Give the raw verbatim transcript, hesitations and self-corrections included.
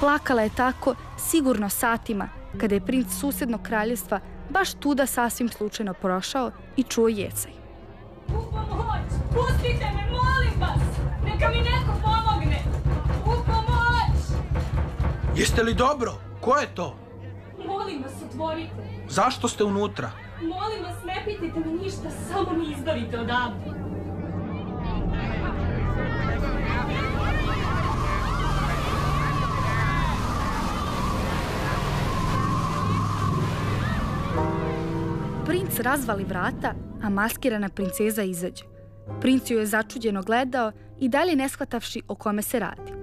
Plakala je tako sigurno satima kada je princ susednog kraljevstva baš tuda sasvim slučajno prošao i čuo jecaj. U pomoć! Pustite me, molim vas! Neka mi neko pomogne! U pomoć! Jeste li dobro? Ko je to? Molim vas, otvorite! Zašto ste unutra? Molim vas, ne pitajte me ništa, samo mi izbavite odavde. Princ razvali vrata, a maskirana princeza izađe. Princ ju je začuđeno gledao i dalje ne shvatavši o kome se radi.